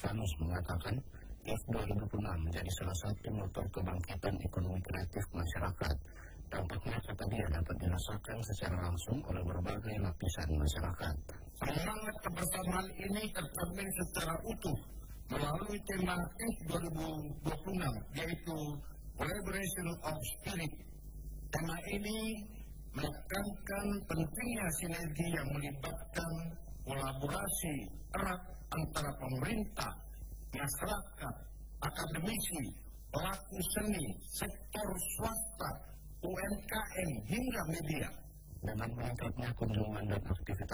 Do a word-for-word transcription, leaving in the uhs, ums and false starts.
Vanus mengatakan I F dua ribu enam menjadi salah satu motor kebangkitan ekonomi kreatif masyarakat. Dampaknya, kata dia, dapat dirasakan secara langsung oleh berbagai lapisan masyarakat. Semangat kebersamaan ini tercermin secara utuh melalui tema I F dua ribu dua puluh enam, yaitu Collaboration of Spirit. Tema ini menekankan pentingnya sinergi yang melibatkan kolaborasi erat antara pemerintah, masyarakat, akademisi, pelaku seni, sektor swasta, U M K M hingga media. Dengan meningkatnya kunjungan dan aktivitas